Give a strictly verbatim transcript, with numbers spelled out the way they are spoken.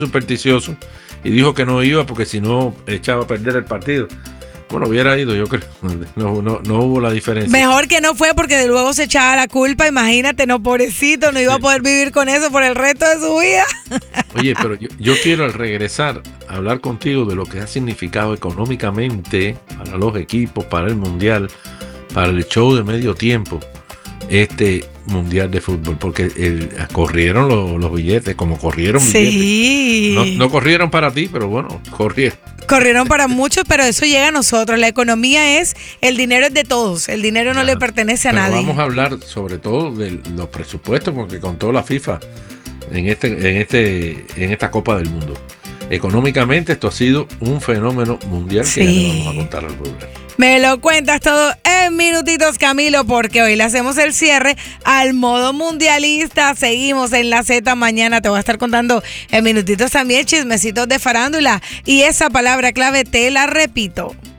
supersticioso y dijo que no iba porque si no echaba a perder el partido. Bueno, hubiera ido, yo creo. No, no, no hubo la diferencia. Mejor que no fue porque de luego se echaba la culpa. Imagínate, no, pobrecito, no iba sí. a poder vivir con eso por el resto de su vida. Oye, pero yo, yo quiero al regresar a hablar contigo de lo que ha significado económicamente para los equipos, para el Mundial, para el show de medio tiempo, este Mundial de Fútbol, porque el, corrieron los, los billetes, como corrieron sí. billetes. No, no corrieron para ti, pero bueno, corrieron. Corrieron para muchos, pero eso llega a nosotros. La economía es, el dinero es de todos, el dinero no claro, le pertenece a pero nadie. Vamos a hablar sobre todo de los presupuestos, porque contó la FIFA en este, en este, en esta Copa del Mundo. Económicamente esto ha sido un fenómeno mundial sí. que ya le vamos a contar al pueblo. Me lo cuentas todo en minutitos, Camilo, porque hoy le hacemos el cierre al modo mundialista. Seguimos en la Z mañana. Te voy a estar contando en minutitos también chismecitos de farándula. Y esa palabra clave te la repito.